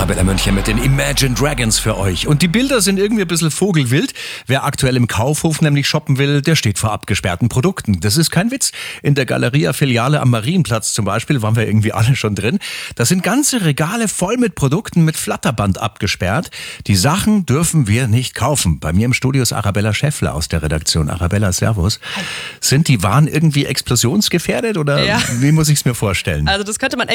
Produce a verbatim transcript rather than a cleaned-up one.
Arabella München mit den Imagine Dragons für euch. Und die Bilder sind irgendwie ein bisschen vogelwild. Wer aktuell im Kaufhof nämlich shoppen will, der steht vor abgesperrten Produkten. Das ist kein Witz. In der Galeria-Filiale am Marienplatz zum Beispiel waren wir irgendwie alle schon drin. Da sind ganze Regale voll mit Produkten mit Flatterband abgesperrt. Die Sachen dürfen wir nicht kaufen. Bei mir im Studio ist Arabella Schäffler aus der Redaktion. Arabella, servus. Sind die Waren irgendwie explosionsgefährdet oder Ja. wie muss ich es mir vorstellen? Also das könnte man